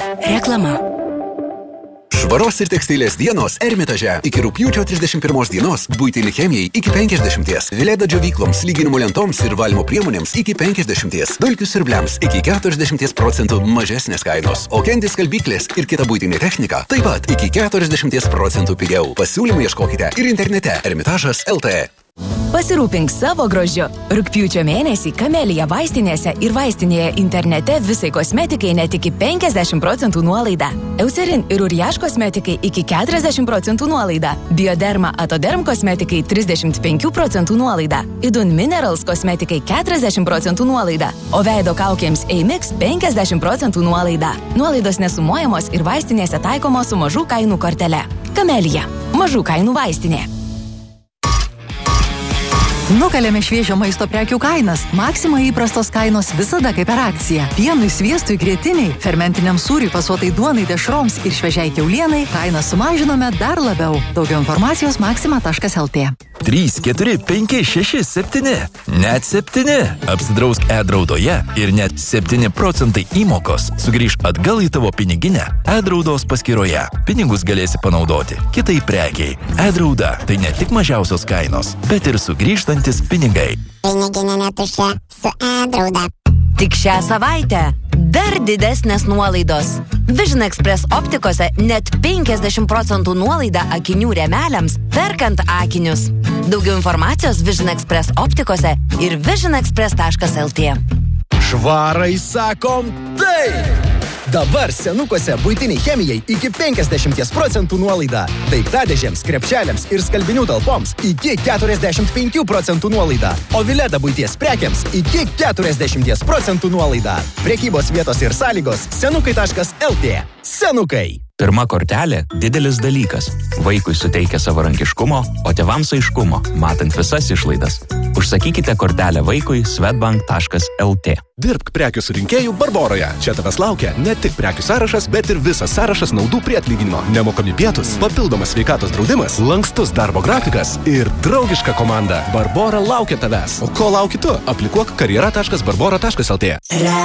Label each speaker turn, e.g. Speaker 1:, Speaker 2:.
Speaker 1: Reklama.
Speaker 2: Švaros ir tekstilės dienos Ermitaže. Iki rugpjūčio 31 dienos buitinei chemijai iki 50, Vileda džiovykloms, lyginimo lentoms ir valymo priemonėms iki 50, dulkių siurbliams iki 40% mažesnės kainos, o Candy skalbyklės ir kita buitinė technika taip pat iki 40% pigiau. Pasiūlymų ieškokite ir internete Ermitažas LT.
Speaker 1: Pasirūpink savo grožiu. Rugpjūčio mėnesį Kamelija vaistinėse ir vaistinėje internete visai kosmetikai net iki 50% nuolaida. Eucerin ir Uriaš kosmetikai iki 40% nuolaida. Bioderma Atoderm kosmetikai 35% nuolaida. Idun Minerals kosmetikai 40% nuolaida. O veido kaukėms Eimix 50% nuolaida. Nuolaidos nesumuojamos ir vaistinėse taikomos su mažų kainų kortele. Kamelija. Mažų kainų vaistinė.
Speaker 3: Nukalėme šviežio maisto prekių kainas. Maxima įprastos kainos visada kaip per akciją. Pienui, sviestui, grietiniai, fermentiniam sūriui, pasuotai duonai, dešroms ir šviežiai kiaulienai kainą sumažinome dar labiau. Daugiau informacijos maxima.lt.
Speaker 4: 3, 4, 5, 6, 7. Net 7. Apsidrausk e-draudoje ir net 7% įmokos sugrįž atgal į tavo piniginę e-draudos paskyroje. Pinigus galėsi panaudoti kitai prekiai. E-drauda tai ne tik mažiausios kainos, bet ir sugrįžtantis pinigai.
Speaker 5: Piniginė netuščia su e-drauda.
Speaker 6: Tik šią savaitę dar didesnės nuolaidos. Vision Express optikose net 50% nuolaida akinių rėmeliams perkant akinius. Daugiau informacijos Vision Express optikose ir visionexpress.lt.
Speaker 7: Švarai sakom taip! Dabar senukose buitiniai chemijai iki 50% nuolaida. Daiktadėžėms, krepšeliams ir skalbinių talpoms iki 45% nuolaida. O Vileda buities prekiams iki 40% nuolaida. Prekybos vietos ir sąlygos senukai.lt. Senukai.
Speaker 8: Pirma kortelė – didelis dalykas. Vaikui suteikia savarankiškumo, o tėvams aiškumo, matant visas išlaidas. Užsakykite kortelę vaikui swedbank.lt.
Speaker 9: Dirbk prekių surinkėjų Barboroje. Čia tavęs laukia ne tik prekių sąrašas, bet ir visas sąrašas naudų prie atlyginimo. Nemokami pietus, papildomas sveikatos draudimas, lankstus darbo grafikas ir draugiška komanda. Barbora laukia tavęs. O ko lauki tu? Aplikuok karjera.barbora.lt.